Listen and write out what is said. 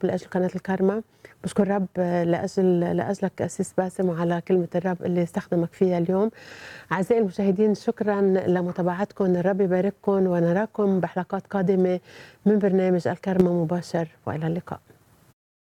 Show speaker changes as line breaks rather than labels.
لاجل قناه الكارما. بشكر رب لاجلك اسيس باسم وعلى كلمه الرب اللي استخدمك فيها اليوم. اعزائي المشاهدين، شكرا لمتابعتكم، الرب يبارككم ونراكم بحلقات قادمه من برنامج الكارما مباشر، والى اللقاء.